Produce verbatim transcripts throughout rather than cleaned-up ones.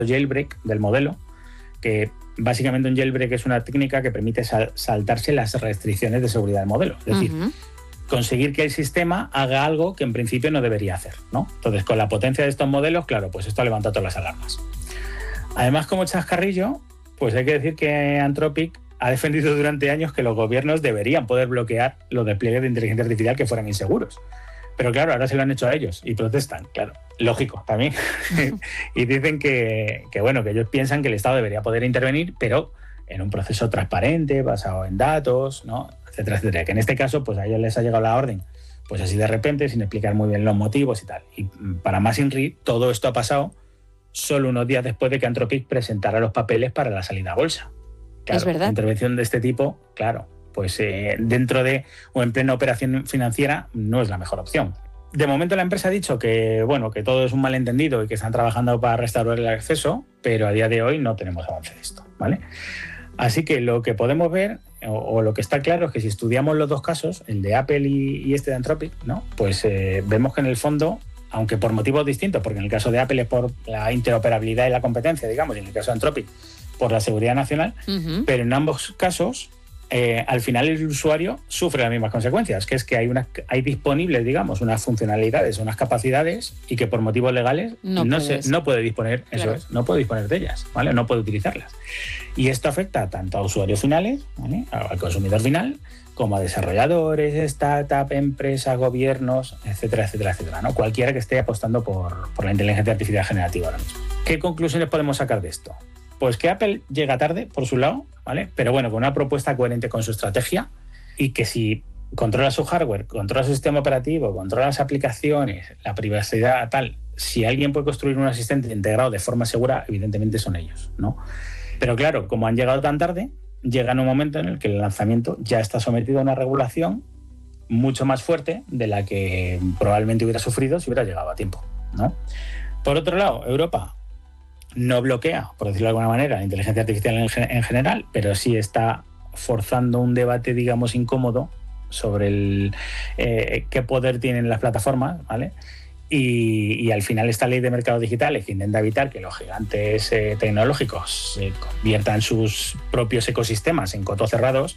jailbreak del modelo, que básicamente un jailbreak es una técnica que permite sal- saltarse las restricciones de seguridad del modelo. Es decir, uh-huh. conseguir que el sistema haga algo que en principio no debería hacer, ¿no? Entonces, con la potencia de estos modelos, claro, pues esto levanta todas las alarmas. Además, como chascarrillo, pues hay que decir que Anthropic ha defendido durante años que los gobiernos deberían poder bloquear los despliegues de inteligencia artificial que fueran inseguros. Pero claro, ahora se lo han hecho a ellos y protestan, claro. Lógico, también. Y dicen que, que, bueno, que ellos piensan que el Estado debería poder intervenir, pero en un proceso transparente, basado en datos, ¿no? etcétera, etcétera. Que en este caso, pues a ellos les ha llegado la orden, pues así de repente, sin explicar muy bien los motivos y tal. Y para más Inri, todo esto ha pasado solo unos días después de que Anthropic presentara los papeles para la salida a bolsa. Claro, es verdad. Una intervención de este tipo, claro, pues eh, dentro de o en plena operación financiera no es la mejor opción. De momento la empresa ha dicho que, bueno, que todo es un malentendido y que están trabajando para restaurar el acceso, pero a día de hoy no tenemos avance de esto, ¿vale? Así que lo que podemos ver, o, o lo que está claro, es que si estudiamos los dos casos, el de Apple y, y este de Anthropic, ¿no? Pues eh, vemos que en el fondo, aunque por motivos distintos, porque en el caso de Apple es por la interoperabilidad y la competencia, digamos, y en el caso de Anthropic por la seguridad nacional, uh-huh. pero en ambos casos, eh, al final el usuario sufre las mismas consecuencias, que es que hay, una, hay disponibles, digamos, unas funcionalidades, unas capacidades, y que por motivos legales no, no, se, no puede disponer, claro. eso es, no puede disponer de ellas, ¿vale? No puede utilizarlas. Y esto afecta tanto a usuarios finales, ¿vale? Al consumidor final, como a desarrolladores, startups, empresas, gobiernos, etcétera, etcétera, etcétera, ¿no? Cualquiera que esté apostando por, por la inteligencia artificial generativa ahora mismo. ¿Qué conclusiones podemos sacar de esto? Pues que Apple llega tarde, por su lado, ¿vale? Pero bueno, con una propuesta coherente con su estrategia, y que si controla su hardware, controla su sistema operativo, controla las aplicaciones, la privacidad, tal, si alguien puede construir un asistente integrado de forma segura, evidentemente son ellos, ¿no? Pero claro, como han llegado tan tarde, llega en un momento en el que el lanzamiento ya está sometido a una regulación mucho más fuerte de la que probablemente hubiera sufrido si hubiera llegado a tiempo, ¿no? Por otro lado, Europa no bloquea, por decirlo de alguna manera, la inteligencia artificial en, en general, pero sí está forzando un debate, digamos, incómodo sobre el, eh, qué poder tienen las plataformas, ¿vale? Y, y al final esta ley de mercados digitales que intenta evitar que los gigantes eh, tecnológicos se conviertan sus propios ecosistemas en cotos cerrados,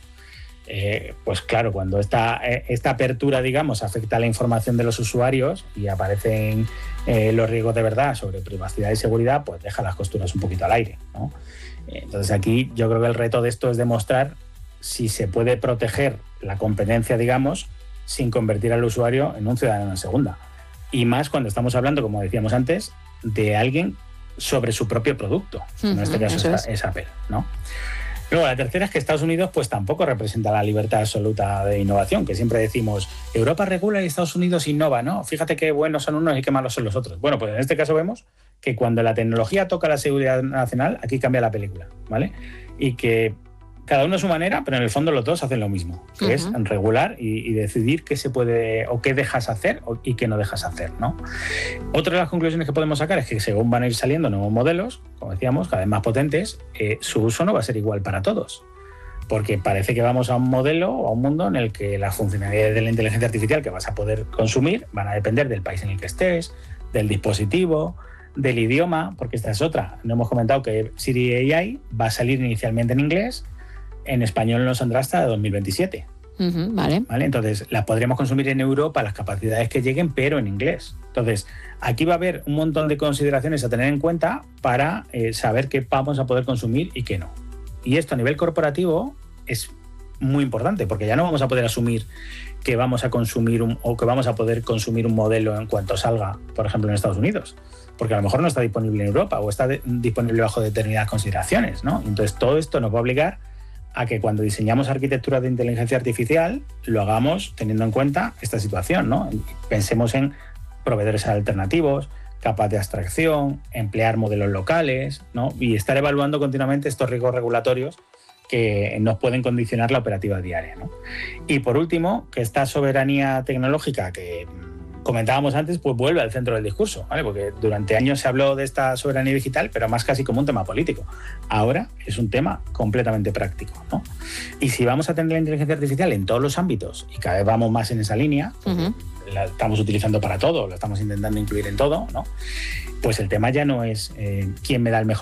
eh, pues claro, cuando esta, esta apertura, digamos, afecta a la información de los usuarios y aparecen eh, los riesgos de verdad sobre privacidad y seguridad, pues deja las costuras un poquito al aire, ¿no? Entonces aquí yo creo que el reto de esto es demostrar si se puede proteger la competencia, digamos, sin convertir al usuario en un ciudadano en segunda. Y más cuando estamos hablando, como decíamos antes, de alguien sobre su propio producto. Uh-huh, en este caso es, es Apple, ¿no? Luego, la tercera es que Estados Unidos pues tampoco representa la libertad absoluta de innovación, que siempre decimos, Europa regula y Estados Unidos innova, ¿no? Fíjate qué buenos son unos y qué malos son los otros. Bueno, pues en este caso vemos que cuando la tecnología toca la seguridad nacional, aquí cambia la película, ¿vale? Y que cada uno a su manera, pero en el fondo los dos hacen lo mismo, que uh-huh. es regular y, y decidir qué se puede o qué dejas hacer o, y qué no dejas hacer, ¿no? Otra de las conclusiones que podemos sacar es que según van a ir saliendo nuevos modelos, como decíamos, cada vez más potentes, eh, su uso no va a ser igual para todos, porque parece que vamos a un modelo o a un mundo en el que las funcionalidades de la inteligencia artificial que vas a poder consumir van a depender del país en el que estés, del dispositivo, del idioma, porque esta es otra. No hemos comentado que Siri A I va a salir inicialmente en inglés. En español no saldrá hasta dos mil veintisiete. Uh-huh, vale. ¿Vale? Entonces, las podríamos consumir en Europa, las capacidades que lleguen, pero en inglés. Entonces, aquí va a haber un montón de consideraciones a tener en cuenta para eh, saber qué vamos a poder consumir y qué no. Y esto a nivel corporativo es muy importante, porque ya no vamos a poder asumir que vamos a consumir un, o que vamos a poder consumir un modelo en cuanto salga, por ejemplo, en Estados Unidos, porque a lo mejor no está disponible en Europa o está de, disponible bajo determinadas consideraciones, ¿no? Entonces, todo esto nos va a obligar a que cuando diseñamos arquitecturas de inteligencia artificial lo hagamos teniendo en cuenta esta situación, ¿no? Pensemos en proveedores alternativos, capas de abstracción, emplear modelos locales, ¿no? Y estar evaluando continuamente estos riesgos regulatorios que nos pueden condicionar la operativa diaria, ¿no? Y por último, que esta soberanía tecnológica que comentábamos antes, pues vuelve al centro del discurso, ¿vale? Porque durante años se habló de esta soberanía digital, pero más casi como un tema político. Ahora es un tema completamente práctico, ¿no? Y si vamos a tener la inteligencia artificial en todos los ámbitos, y cada vez vamos más en esa línea, uh-huh. la estamos utilizando para todo, la estamos intentando incluir en todo, ¿no? Pues el tema ya no es eh, quién me da el mejor